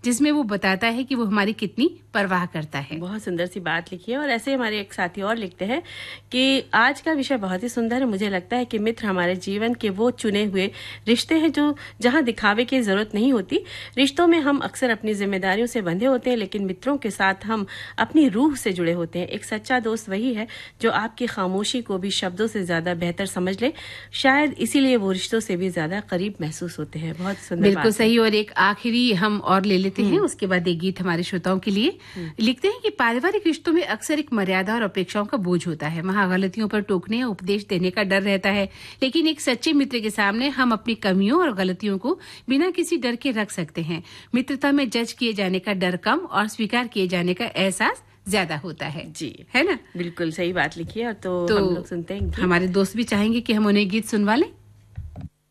जिसमें वो बताता है कि वो हमारी कितनी परवाह करता है। बहुत सुंदर सी बात लिखी है। और ऐसे हमारे एक साथी और लिखते हैं कि आज का विषय बहुत ही सुंदर है। मुझे लगता है कि मित्र हमारे जीवन के वो चुने हुए रिश्ते हैं जो जहां दिखावे की जरूरत नहीं होती। रिश्तों में हम अक्सर अपनी जिम्मेदारियों से बंधे होते हैं, लेकिन मित्रों के साथ हम अपनी रूह से जुड़े होते हैं। एक सच्चा दोस्त वही है जो आपकी खामोशी को भी शब्दों से ज्यादा बेहतर समझ ले। शायद इसीलिए वो रिश्तों से भी ज्यादा करीब महसूस होते हैं। बहुत सुंदर बिल्कुल बात सही। और एक आखिरी हम और ले लेते हैं, उसके बाद एक गीत हमारे श्रोताओं के लिए। लिखते हैं कि पारिवारिक रिश्तों में अक्सर एक मर्यादा और अपेक्षाओं का बोझ होता है। वहाँ गलतियों पर टोकने या उपदेश देने का डर रहता है, लेकिन एक सच्चे मित्र के सामने हम अपनी कमियों और गलतियों को बिना किसी डर के रख सकते हैं। मित्रता में जज किए जाने का डर कम और स्वीकार किए जाने का एहसास ज्यादा होता है। जी, है ना? बिल्कुल सही बात लिखी है। और तो हम लोग सुनते हैं। हमारे दोस्त भी चाहेंगे कि हम उन्हें गीत सुनवा लें।